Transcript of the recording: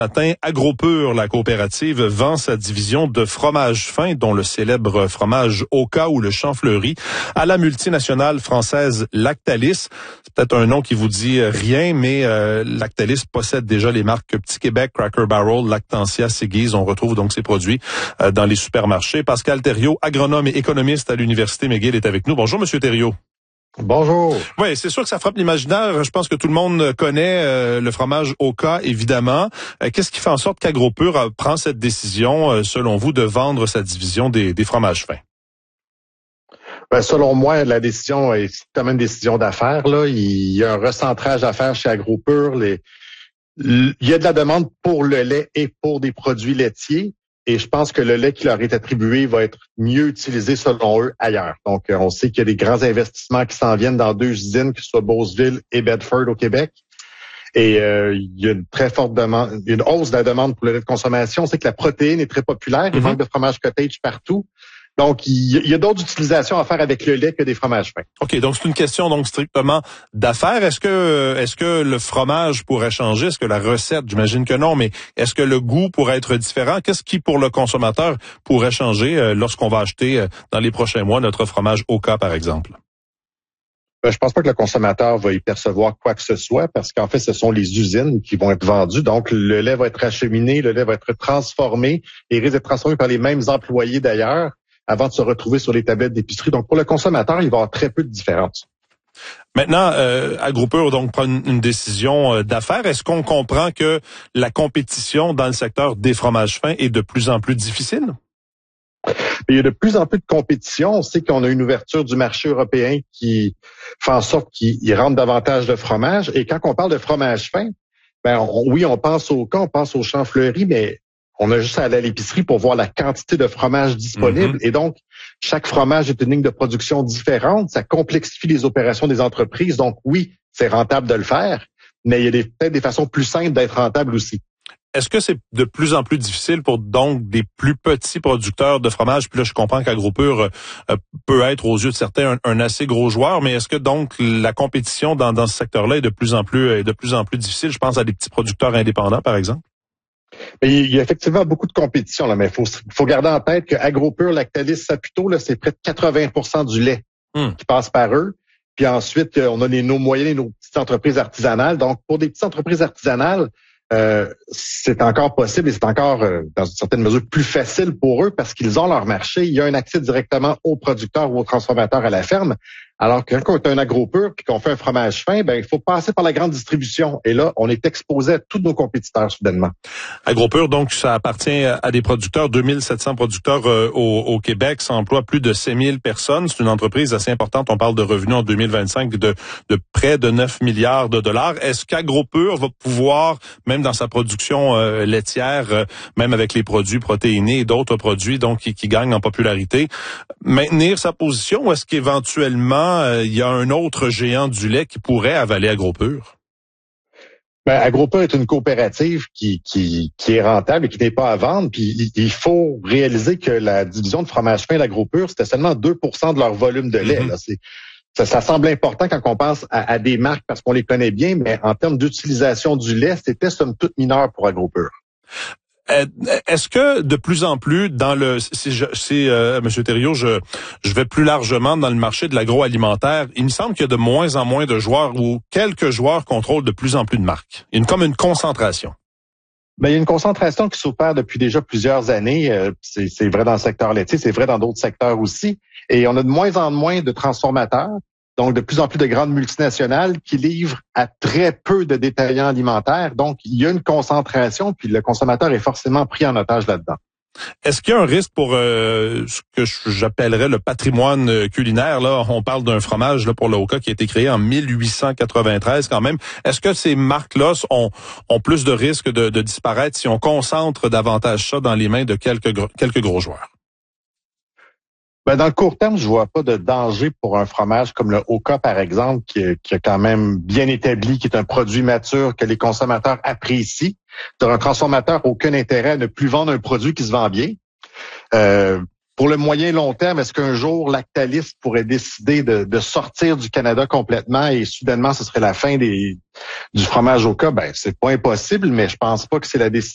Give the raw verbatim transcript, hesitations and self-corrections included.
Matin, AgroPure, la coopérative, vend sa division de fromage fin, dont le célèbre fromage Oka ou le Champfleury, à la multinationale française Lactalis. C'est peut-être un nom qui vous dit rien, mais euh, Lactalis possède déjà les marques Petit Québec, Cracker Barrel, Lactantia, Siggiz. On retrouve donc ces produits euh, dans les supermarchés. Pascal Thériault, agronome et économiste à l'Université McGill, est avec nous. Bonjour, Monsieur Thériault. Bonjour. Oui, c'est sûr que ça frappe l'imaginaire. Je pense que tout le monde connaît euh, le fromage Oka, évidemment. Euh, qu'est-ce qui fait en sorte qu'AgroPure euh, prend cette décision, euh, selon vous, de vendre sa division des, des fromages fins? Ben, selon moi, la décision est quand même une décision d'affaires. Là, il y a un recentrage à faire chez AgroPure. Les, il y a de la demande pour le lait et pour des produits laitiers. Et je pense que le lait qui leur est attribué va être mieux utilisé, selon eux, ailleurs. Donc, on sait qu'il y a des grands investissements qui s'en viennent dans deux usines, que ce soit Beauceville et Bedford au Québec. Et euh, il y a une très forte demande, une hausse de la demande pour le lait de consommation. On sait que la protéine est très populaire. Il Mm-hmm. manque de fromage cottage partout. Donc, il y a d'autres utilisations à faire avec le lait que des fromages fins. OK, donc c'est une question donc strictement d'affaires. Est-ce que est-ce que le fromage pourrait changer? Est-ce que la recette, j'imagine que non, mais est-ce que le goût pourrait être différent? Qu'est-ce qui, pour le consommateur, pourrait changer euh, lorsqu'on va acheter euh, dans les prochains mois notre fromage Oka, par exemple? Ben, je pense pas que le consommateur va y percevoir quoi que ce soit parce qu'en fait, ce sont les usines qui vont être vendues. Donc, le lait va être acheminé, le lait va être transformé et risque d'être transformé par les mêmes employés d'ailleurs avant de se retrouver sur les tablettes d'épicerie. Donc, pour le consommateur, il va y avoir très peu de différence. Maintenant, euh, AgroPure donc prend une, une décision euh, d'affaires. Est-ce qu'on comprend que la compétition dans le secteur des fromages fins est de plus en plus difficile? Il y a de plus en plus de compétition. On sait qu'on a une ouverture du marché européen qui fait en sorte qu'il rentre davantage de fromage. Et quand on parle de fromage fin, ben on, oui, on pense au Oka, on pense au Champfleury, mais on a juste à aller à l'épicerie pour voir la quantité de fromage disponible. Mm-hmm. Et donc, chaque fromage est une ligne de production différente. Ça complexifie les opérations des entreprises. Donc, oui, c'est rentable de le faire, mais il y a des, peut-être des façons plus simples d'être rentable aussi. Est-ce que c'est de plus en plus difficile pour donc des plus petits producteurs de fromage? Puis là, je comprends qu'AgroPure euh, peut être aux yeux de certains un, un assez gros joueur, mais est-ce que donc la compétition dans, dans ce secteur-là est de plus en plus est de plus en plus difficile? Je pense à des petits producteurs indépendants, par exemple. Il y a effectivement beaucoup de compétition, là, mais il faut, faut garder en tête que AgroPure, Lactalis, Saputo, là, c'est près de quatre-vingts pour cent du lait mm. qui passe par eux. Puis ensuite, on a les, nos moyennes et nos petites entreprises artisanales. Donc, pour des petites entreprises artisanales, euh, c'est encore possible et c'est encore, euh, dans une certaine mesure, plus facile pour eux parce qu'ils ont leur marché. Il y a un accès directement aux producteurs ou aux transformateurs à la ferme. Alors que quand on est un AgroPure et qu'on fait un fromage fin, ben il faut passer par la grande distribution. Et là, on est exposé à tous nos compétiteurs soudainement. AgroPure, donc, ça appartient à des producteurs, deux mille sept cents producteurs euh, au, au Québec. Ça emploie plus de cinq mille personnes. C'est une entreprise assez importante. On parle de revenus en deux mille vingt-cinq de, de près de neuf milliards de dollars. Est-ce qu'AgroPure va pouvoir, même dans sa production euh, laitière, euh, même avec les produits protéinés et d'autres produits donc qui, qui gagnent en popularité, maintenir sa position ou est-ce qu'éventuellement euh, il y a un autre géant du lait qui pourrait avaler AgroPure? Ben, AgroPure est une coopérative qui, qui, qui est rentable et qui n'est pas à vendre. Puis il, il faut réaliser que la division de fromage fin d'AgroPure, c'était seulement deux pour cent de leur volume de lait. Mm-hmm. Là. C'est, ça, ça semble important quand on pense à, à des marques parce qu'on les connaît bien, mais en termes d'utilisation du lait, c'était somme toute mineur pour AgroPure. Est-ce que de plus en plus dans le si je si euh, Monsieur Thériault, je je vais plus largement dans le marché de l'agroalimentaire, il me semble qu'il y a de moins en moins de joueurs ou quelques joueurs contrôlent de plus en plus de marques. Il y a une, comme une concentration. Ben, il y a une concentration qui s'opère depuis déjà plusieurs années. Euh, c'est, c'est vrai dans le secteur laitier, c'est vrai dans d'autres secteurs aussi. Et on a de moins en moins de transformateurs. Donc, de plus en plus de grandes multinationales qui livrent à très peu de détaillants alimentaires. Donc, il y a une concentration, puis le consommateur est forcément pris en otage là-dedans. Est-ce qu'il y a un risque pour euh, ce que j'appellerais le patrimoine culinaire? Là, on parle d'un fromage là pour le Oka qui a été créé en mille huit cent quatre-vingt-treize quand même. Est-ce que ces marques-là ont, ont plus de risques de, de disparaître si on concentre davantage ça dans les mains de quelques, quelques gros joueurs? Ben, dans le court terme, je vois pas de danger pour un fromage comme le Oka, par exemple, qui, qui est quand même bien établi, qui est un produit mature que les consommateurs apprécient. Pour un transformateur, aucun intérêt à ne plus vendre un produit qui se vend bien. Euh, pour le moyen et long terme, est-ce qu'un jour Lactalis pourrait décider de, de sortir du Canada complètement et soudainement ce serait la fin des, du fromage Oka? Ben, c'est pas impossible, mais je pense pas que c'est la décision